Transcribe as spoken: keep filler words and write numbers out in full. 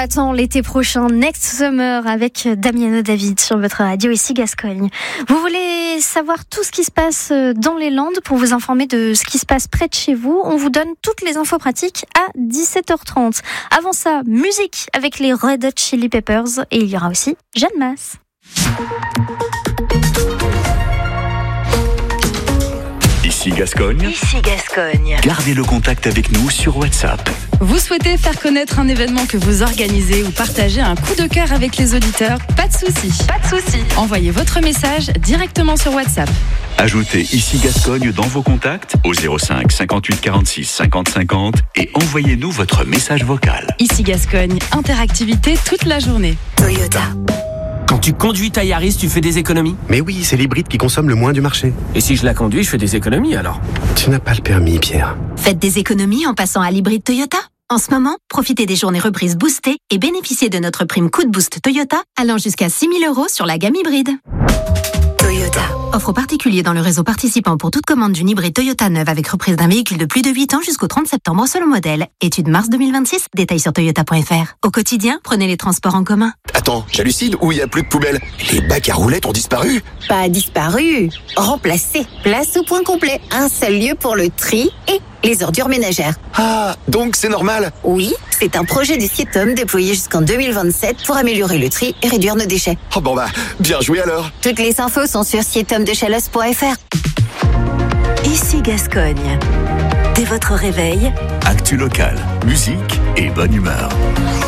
attend l'été prochain, Next Summer avec Damiano David sur votre radio ici Gascogne. Vous voulez savoir tout ce qui se passe dans les Landes pour vous informer de ce qui se passe près de chez vous. On vous donne toutes les infos pratiques à dix-sept heures trente. Avant ça, musique avec les Red Hot Chili Peppers et il y aura aussi Jeanne Masse. Ici Gascogne. Ici Gascogne. Gardez le contact avec nous sur WhatsApp. Vous souhaitez faire connaître un événement que vous organisez ou partager un coup de cœur avec les auditeurs? Pas de souci. Pas de souci. Envoyez votre message directement sur WhatsApp. Ajoutez Ici Gascogne dans vos contacts au zéro cinq cinquante-huit quarante-six cinquante cinquante et envoyez-nous votre message vocal. Ici Gascogne, interactivité toute la journée. Toyota. Quand tu conduis ta Yaris, tu fais des économies? Mais oui, c'est l'hybride qui consomme le moins du marché. Et si je la conduis, je fais des économies alors? Tu n'as pas le permis, Pierre. Faites des économies en passant à l'hybride Toyota. En ce moment, profitez des journées reprises boostées et bénéficiez de notre prime coup de boost Toyota allant jusqu'à six mille euros sur la gamme hybride. Toyota. Offre aux particuliers dans le réseau participant pour toute commande d'une hybride Toyota neuve avec reprise d'un véhicule de plus de huit ans jusqu'au trente septembre selon modèle. Étude mars deux mille vingt-six, détails sur toyota point f r. Au quotidien, prenez les transports en commun. Attends, j'hallucine ou il n'y a plus de poubelle? Les bacs à roulettes ont disparu? Pas disparu, remplacé. Place au point complet. Un seul lieu pour le tri et les ordures ménagères. Ah, donc c'est normal? Oui, c'est un projet du Sietom déployé jusqu'en deux mille vingt-sept pour améliorer le tri et réduire nos déchets. Oh bon bah, bien joué alors. Toutes les infos sont sur sietom de chalosse point f r. Ici Gascogne. Dès votre réveil, Actu local, musique et bonne humeur.